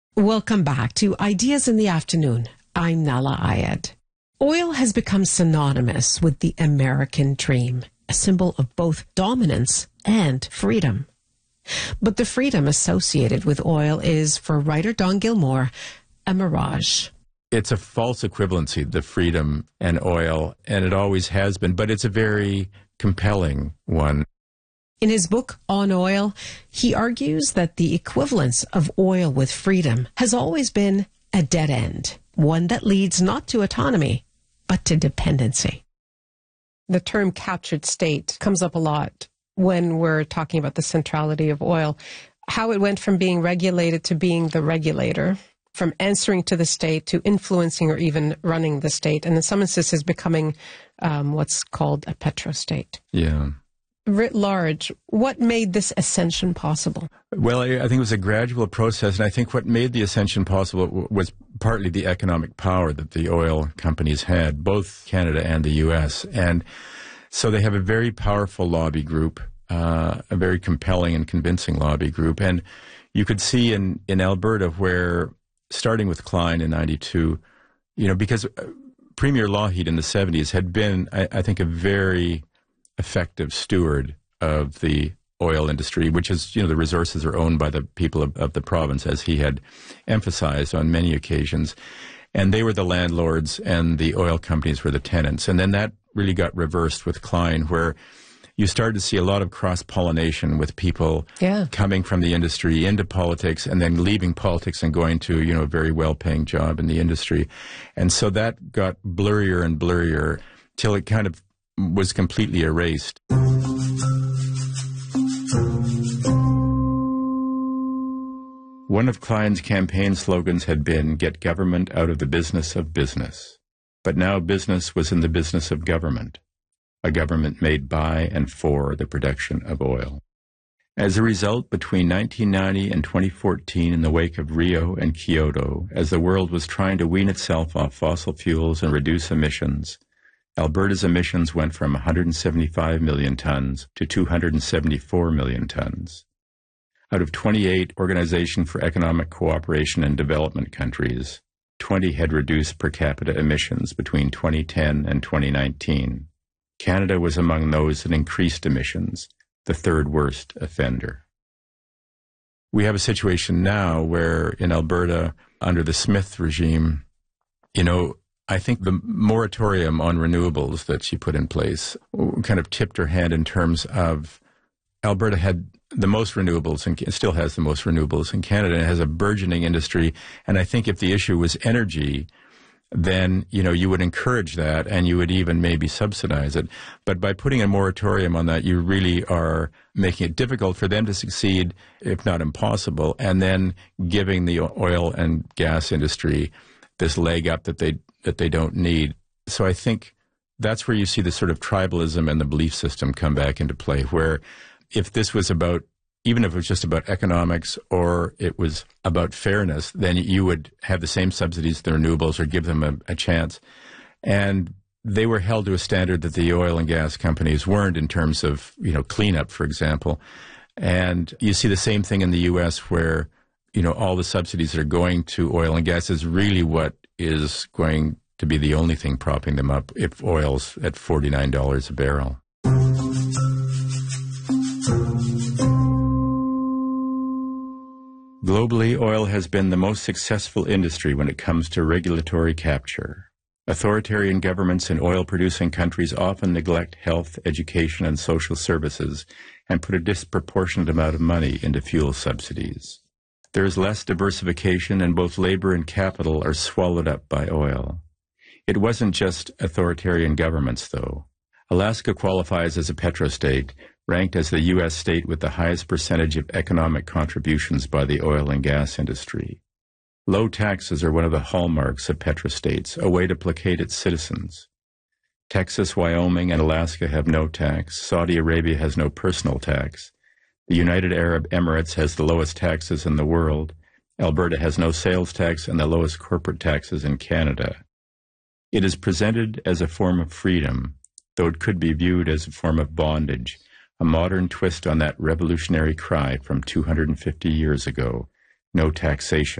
Welcome back to Ideas in the Afternoon. I'm Nala Ayed. Oil has become synonymous with the American dream, a symbol of both dominance and freedom. But the freedom associated with oil is, for writer Don Gilmore, a mirage. It's a false equivalency, the freedom and oil, and it always has been, but it's a very compelling one. In his book, On Oil, he argues that the equivalence of oil with freedom has always been a dead end, one that leads not to autonomy, but to dependency. The term captured state comes up a lot when we're talking about the centrality of oil, how it went from being regulated to being the regulator, from answering to the state to influencing or even running the state, and in some instances becoming what's called a petrostate. Yeah. Writ large, what made this ascension possible? Well, I think it was a gradual process, and I think what made the ascension possible was partly the economic power that the oil companies had, both Canada and the U.S., and so they have a very powerful lobby group, a very compelling and convincing lobby group, and you could see in Alberta where, starting with Klein in 92, because Premier Lougheed in the 70s had been, I think, a very effective steward of the oil industry, which is, the resources are owned by the people of the province, as he had emphasized on many occasions. And they were the landlords and the oil companies were the tenants. And then that really got reversed with Klein, where you started to see a lot of cross-pollination with people coming from the industry into politics and then leaving politics and going to, a very well-paying job in the industry. And so that got blurrier and blurrier till it kind of was completely erased. One of Klein's campaign slogans had been, "Get government out of the business of business." But now business was in the business of government, a government made by and for the production of oil. As a result, between 1990 and 2014, in the wake of Rio and Kyoto, as the world was trying to wean itself off fossil fuels and reduce emissions, Alberta's emissions went from 175 million tons to 274 million tons. Out of 28 Organization for Economic Cooperation and Development countries, 20 had reduced per capita emissions between 2010 and 2019. Canada was among those that increased emissions, the third worst offender. We have a situation now where in Alberta, under the Smith regime, I think the moratorium on renewables that she put in place kind of tipped her hand in terms of Alberta had the most renewables and still has the most renewables in Canada and has a burgeoning industry. And I think if the issue was energy, then, you would encourage that and you would even maybe subsidize it. But by putting a moratorium on that, you really are making it difficult for them to succeed, if not impossible, and then giving the oil and gas industry this leg up that they don't need. So I think that's where you see the sort of tribalism and the belief system come back into play, where if this was about, even if it was just about economics or it was about fairness, then you would have the same subsidies to the renewables or give them a chance. And they were held to a standard that the oil and gas companies weren't in terms of, cleanup, for example. And you see the same thing in the U.S. where, all the subsidies that are going to oil and gas is really what is going to be the only thing propping them up if oil's at $49 a barrel. Globally, oil has been the most successful industry when it comes to regulatory capture. Authoritarian governments in oil-producing countries often neglect health, education, and social services and put a disproportionate amount of money into fuel subsidies. There is less diversification, and both labor and capital are swallowed up by oil. It wasn't just authoritarian governments, though. Alaska qualifies as a petrostate, ranked as the U.S. state with the highest percentage of economic contributions by the oil and gas industry. Low taxes are one of the hallmarks of petrostates, a way to placate its citizens. Texas, Wyoming, and Alaska have no tax. Saudi Arabia has no personal tax. The United Arab Emirates has the lowest taxes in the world. Alberta has no sales tax and the lowest corporate taxes in Canada. It is presented as a form of freedom, though it could be viewed as a form of bondage, a modern twist on that revolutionary cry from 250 years ago, no taxation.